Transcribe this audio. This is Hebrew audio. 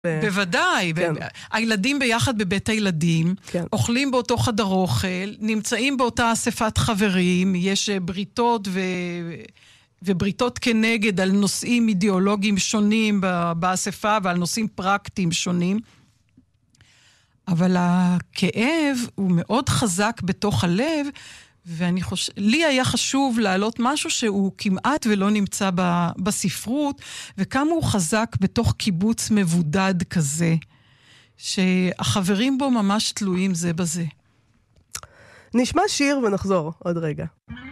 בוודאי. כן. הילדים ביחד בבית הילדים, כן. אוכלים באותו חדר אוכל, נמצאים באותה אספת חברים, יש בריתות ובריתות כנגד על נושאים אידיאולוגיים שונים באספה ועל נושאים פרקטיים שונים. אבל הכאב הוא מאוד חזק בתוך הלב, לי היה חשוב להעלות משהו שהוא כמעט ולא נמצא בספרות, וכמה הוא חזק בתוך קיבוץ מבודד כזה, שהחברים בו ממש תלויים זה בזה. נשמע שיר ונחזור עוד רגע.